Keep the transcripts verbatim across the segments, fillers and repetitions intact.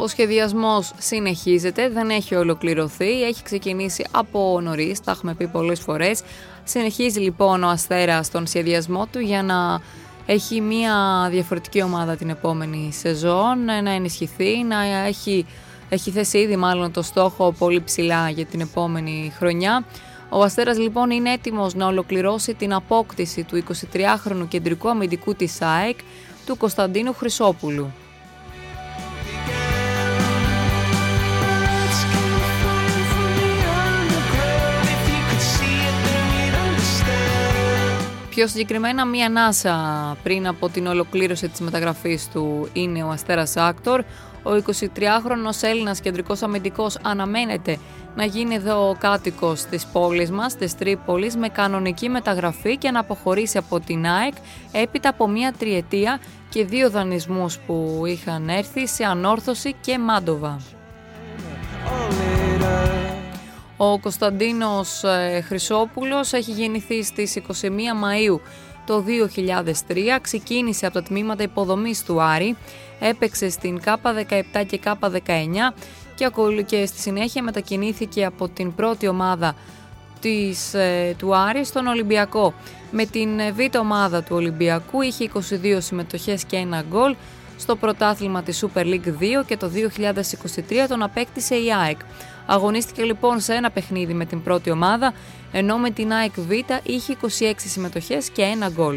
Ο σχεδιασμός συνεχίζεται, δεν έχει ολοκληρωθεί, έχει ξεκινήσει από νωρίς, τα έχουμε πει πολλές φορές. Συνεχίζει λοιπόν ο Αστέρας τον σχεδιασμό του για να έχει μια διαφορετική ομάδα την επόμενη σεζόν, να ενισχυθεί, να έχει, έχει θέσει ήδη μάλλον το στόχο πολύ ψηλά για την επόμενη χρονιά. Ο Αστέρας λοιπόν είναι έτοιμος να ολοκληρώσει την απόκτηση του εικοσιτριάχρονου κεντρικού αμυντικού της ΑΕΚ, του Κωνσταντίνου Χρυσόπουλου. Πιο συγκεκριμένα, μία ανάσα πριν από την ολοκλήρωση της μεταγραφής του είναι ο Αστέρας Άκτορ. Ο εικοσιτριάχρονος Έλληνας κεντρικός αμυντικός αναμένεται να γίνει εδώ κάτοικος της πόλης μας, της Τρίπολης, με κανονική μεταγραφή και να αποχωρήσει από την ΑΕΚ έπειτα από μία τριετία και δύο δανεισμούς που είχαν έρθει σε Ανόρθωση και Μάντοβα. Ο Κωνσταντίνος Χρυσόπουλος έχει γεννηθεί στις είκοσι μία Μαΐου το δύο χιλιάδες τρία, ξεκίνησε από τα τμήματα υποδομής του Άρη, έπαιξε στην Κάπα δεκαεπτά και Κάπα δεκαεννιά και στη συνέχεια μετακινήθηκε από την πρώτη ομάδα της, του Άρη στον Ολυμπιακό. Με την β' ομάδα του Ολυμπιακού είχε είκοσι δύο συμμετοχές και ένα γκολ. Στο πρωτάθλημα της Super League δύο και το δύο χιλιάδες είκοσι τρία τον απέκτησε η ΑΕΚ. Αγωνίστηκε λοιπόν σε ένα παιχνίδι με την πρώτη ομάδα, ενώ με την ΑΕΚ Β είχε είκοσι έξι συμμετοχές και ένα γκολ.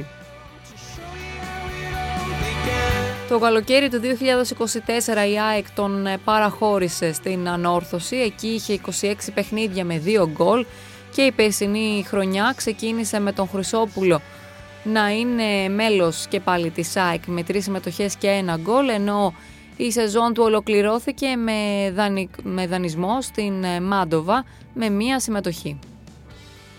Το καλοκαίρι του δύο χιλιάδες είκοσι τέσσερα η ΑΕΚ τον παραχώρησε στην Ανόρθωση, εκεί είχε είκοσι έξι παιχνίδια με δύο γκολ και η περσινή χρονιά ξεκίνησε με τον Χρυσόπουλο να είναι μέλος και πάλι της ΑΕΚ με τρεις συμμετοχές και ένα γκολ, ενώ η σεζόν του ολοκληρώθηκε με, δανει... με δανεισμό στην Μάντοβα με μία συμμετοχή.